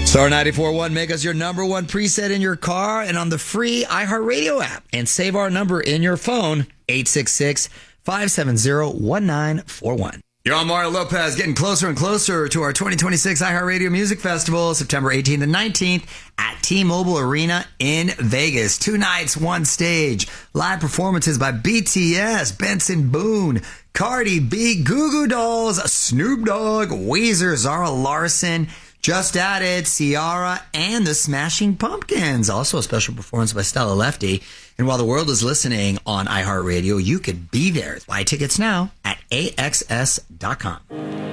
Star 94.1, make us your number one preset in your car and on the free iHeartRadio app. And save our number in your phone, 866-570-1941. You're on Mario Lopez, getting closer and closer to our 2026 iHeartRadio Music Festival, September 18th and 19th at T-Mobile Arena in Vegas. 2 nights, 1 stage. Live performances by BTS, Benson Boone, Cardi B, Goo Goo Dolls, Snoop Dogg, Weezer, Zara Larsson, Just Added, Ciara, and the Smashing Pumpkins. Also a special performance by Stella Lefty. And while the world is listening on iHeartRadio, you could be there. Buy tickets now at AXS.com.